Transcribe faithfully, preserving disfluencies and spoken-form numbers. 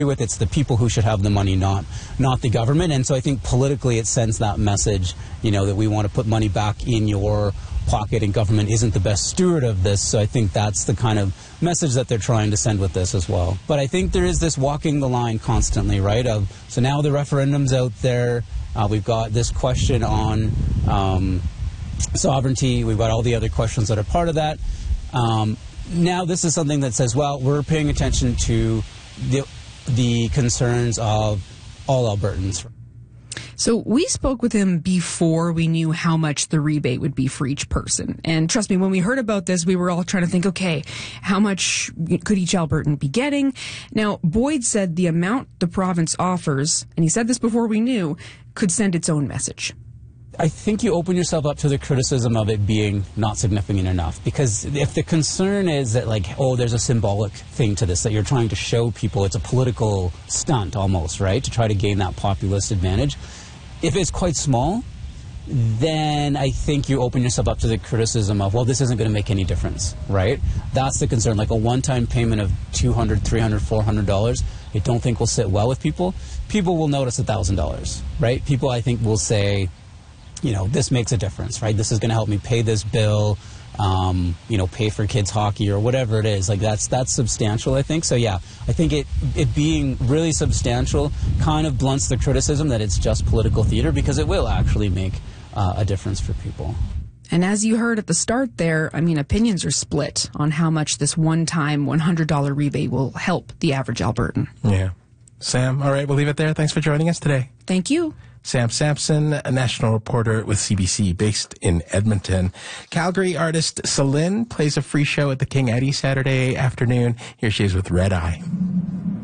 with. It's the people who should have the money, not not the government. And so I think politically it sends that message, you know, that we want to put money back in your pocket and government isn't the best steward of this. So I think that's the kind of message that they're trying to send with this as well. But I think there is this walking the line constantly, right? Of so now the referendum's out there. Uh, we've got this question on um, sovereignty. We've got all the other questions that are part of that. Um, now this is something that says, well, we're paying attention to the the concerns of all Albertans. So we spoke with him before we knew how much the rebate would be for each person. And trust me, when we heard about this, we were all trying to think, okay, how much could each Albertan be getting? Now, Boyd said the amount the province offers, and he said this before we knew, could send its own message. I think you open yourself up to the criticism of it being not significant enough. Because if the concern is that, like, oh, there's a symbolic thing to this, that you're trying to show people it's a political stunt almost, right, to try to gain that populist advantage. If it's quite small, then I think you open yourself up to the criticism of, well, this isn't going to make any difference, right? That's the concern. Like a one-time payment of two hundred dollars, three hundred dollars, four hundred dollars, I don't think will sit well with people. People will notice one thousand dollars, right? People, I think, will say, you know, this makes a difference, right? This is going to help me pay this bill, um, you know, pay for kids' hockey or whatever it is. Like, that's that's substantial, I think. So, yeah, I think it, it being really substantial kind of blunts the criticism that it's just political theater, because it will actually make uh, a difference for people. And as you heard at the start there, I mean, opinions are split on how much this one-time one hundred dollars rebate will help the average Albertan. Yeah. Sam, all right, we'll leave it there. Thanks for joining us today. Thank you. Sam Sampson, a national reporter with C B C based in Edmonton. Calgary artist Celine plays a free show at the King Eddie Saturday afternoon. Here she is with Red Eye.